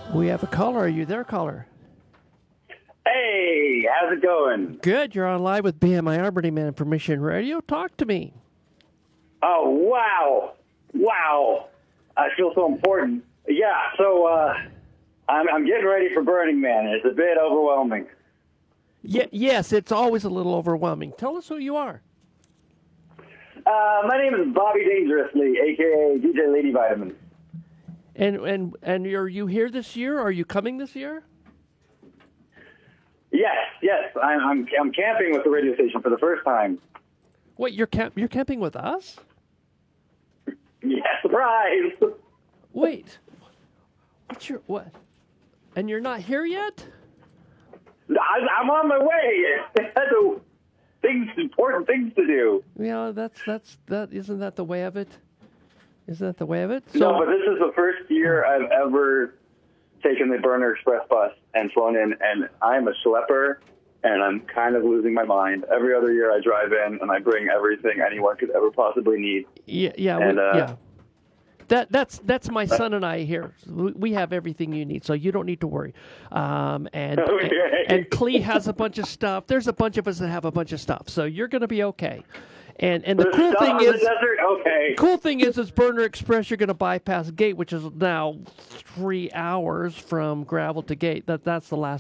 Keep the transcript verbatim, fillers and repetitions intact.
We have a caller. Are you there, caller? Hey, how's it going? Good. You're on live with B M I Arbor Man Information Radio. Talk to me. Oh, wow. Wow. I feel so important. Yeah, so uh, I'm, I'm getting ready for Burning Man. It's a bit overwhelming. Yeah, yes, it's always a little overwhelming. Tell us who you are. Uh, my name is Bobby Dangerously, a k a. D J Lady Vitamin. And and and are you here this year? Are you coming this year? Yes, yes. I'm, I'm, I'm camping with the radio station for the first time. Wait, you're camp you're camping with us? Yeah, surprise. Wait. What's your what? And you're not here yet? I, I'm on my way. That's things, important things to do. Yeah, that's that's that. Isn't that the way of it? Isn't that the way of it? So, No, but this is the first year I've ever taken the Burner Express bus and flown in, and I'm a schlepper, and I'm kind of losing my mind. Every other year I drive in, and I bring everything anyone could ever possibly need. yeah, yeah, And, we, uh, yeah. That that's that's my son and I here. We we have everything you need, so you don't need to worry. Um, and, Okay. and and Clee has a bunch of stuff. There's a bunch of us that have a bunch of stuff, so you're going to be okay. And and the The cool stuff thing on is, the desert, okay. cool thing is, is Burner Express. You're going to bypass Gate, which is now three hours from Gravel to Gate. That that's the last.